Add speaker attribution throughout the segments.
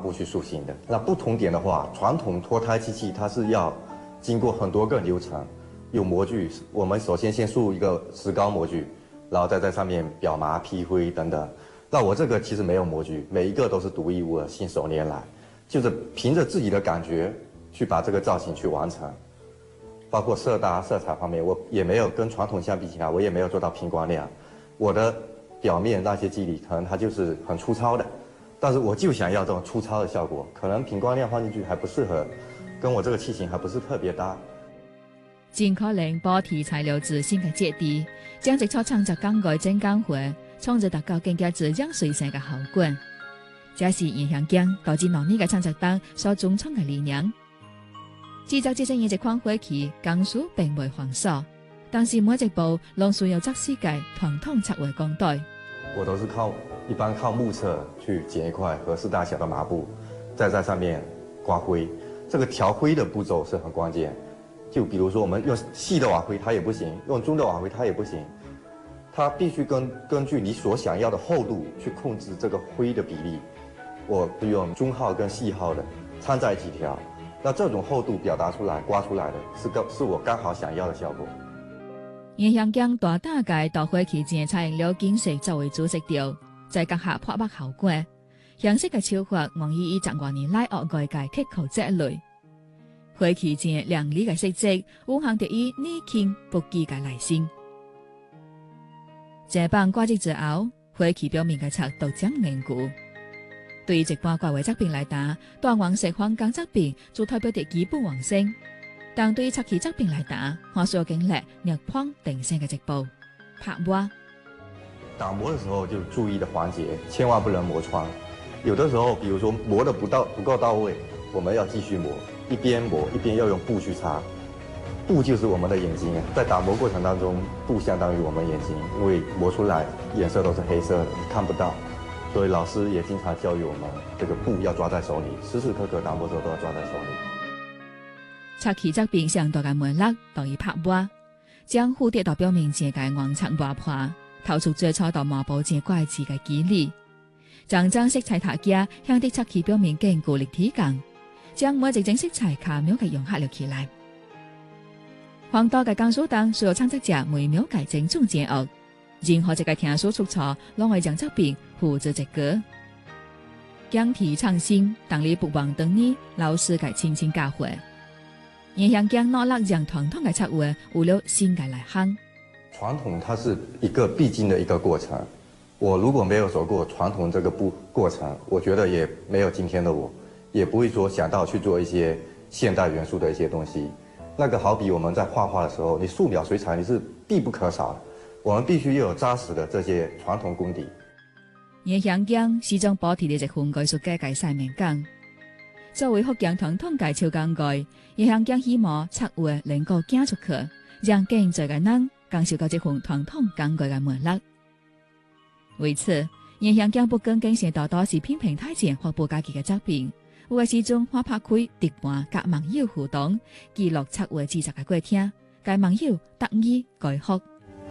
Speaker 1: 布去塑形的。那不同点的话，传统脱胎机器它是要经过很多个流程，有模具，我们首先塑一个石膏模具，然后再在上面裱麻、批灰等等。那我这个其实没有模具，每一个都是独一无二，信手拈来，就是凭着自己的感觉去把这个造型去完成。包括色搭、色彩方面，我也没有跟传统相比起来，我也没有做到平光亮。我的表面那些肌理可能它就是很粗糙的，但是我就想要这种粗糙的效果，可能平光亮放进去还不适合，跟我这个器型还不是特别搭。
Speaker 2: 尽可能保持材料自身嘅质地，将直撮创作工具真钢活，创造达到更加自然水性嘅效果。这是影响匠导致农业嘅创作当所主创嘅理念。制作这些一款火器，工序并未繁琐，但是每一步拢需要扎实嘅传统策绘工队。
Speaker 1: 我都是一般靠目测去剪一块合适大小的麻布，再在上面刮灰。这个调灰的步骤是很关键。就比如说我们用细的瓦灰它也不行，用中的瓦灰它也不行，它必须根据你所想要的厚度去控制这个灰的比例。我用中号跟细号的掺在一起调。那这种厚度表达出来、刮出来的是我刚好想要的效果。
Speaker 2: 影响将大胆嘅导火器剪采用了金色作为主色调，再加下破墨效果。形式嘅手法源于以10多年来学外界刻苦积累。火器剪亮丽嘅色泽，有行得以年轻不羁嘅耐心。这棒挂机之后，火器表面嘅漆都将凝固。对于一般怪画作品来打，大黄色方钢作品就代表着基本完成。但对于漆器作品来打，还需要经历逆碰定性嘅一步拍磨。
Speaker 1: 打磨的时候就注意的环节，千万不能磨穿。有的时候，比如说磨的不够到位，我们要继续磨，一边磨一边要用布去擦。布就是我们的眼睛，在打磨过程当中，布相当于我们眼睛，因为磨出来颜色都是黑色的，看不到。所以老师也经常教育我们，这个布要抓在手里，时时刻刻打磨的时候都要抓在手里。
Speaker 2: 漆器作品上大嘅门粒到以拍磨，将蝴蝶到表面剪嘅硬漆磨破，透出最初到抹布剪怪字嘅肌理。将色彩塔架向啲漆器表面坚固立體感，將每一種色彩巧妙嘅融合了起來。黃道嘅工序當需要創作者微妙嘅精準剪握，任何一個聽書出錯，攏會將作品付之一炬。講題創新，當你不忘等你老師嘅親親教誨，影響將努力讓傳統嘅策劃有了新嘅內涵。
Speaker 1: 傳統它是一個必經的一個過程。我如果沒有走過傳統這個過程，我覺得也沒有今天的我，也不會說想到去做一些現代元素的一些東西。那個好比我們在畫畫的時候，你素描水彩你是必不可少的，我們必須要有紮實的這些傳統功底。
Speaker 2: 影響將始終保持了一份藝術嘅使命感。作為福建傳統嘅超工具，影響將希望策劃能夠行出去，讓更多嘅人感受到這份傳統工具嘅魅力。為此，影響將不僅僅是到多視頻平台前發布家己嘅作品，有嘅時陣還拍開直播甲網友互動，記錄策劃製作嘅過程，該網友得意改學。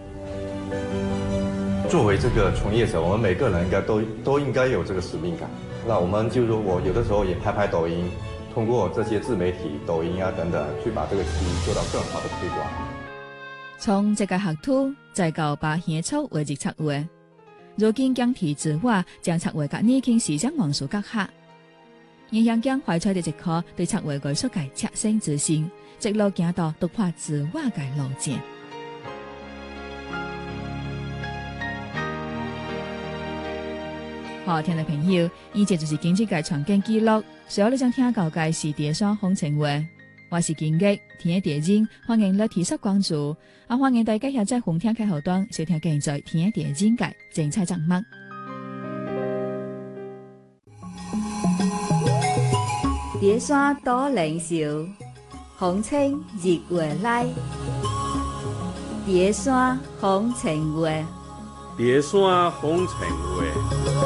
Speaker 1: 作為這個從業者，我們每個人應該都應該有這個使命感。那我們就是說我有的時候也拍抖音，通過這些自媒體、抖音啊等等，去把這個戲做到更好的推廣。
Speaker 2: 從這個學徒再到把現操為之策劃。如今將提自我將策劃甲年輕思想元素結合，影響將懷揣着一顆對策劃藝術嘅切身自信，一路行到突破自我嘅路徑。好，聽眾朋友，以上就是今日嘅場景記錄，所有你想聽到嘅是電商風情話。我是金吉，聽電影，歡迎你提出關注，歡迎大家下載紅聽開後端收聽現在聽電影嘅精彩節目。
Speaker 3: 碟山多靈秀，風情日月來。碟山風情話，
Speaker 4: 碟山風情話。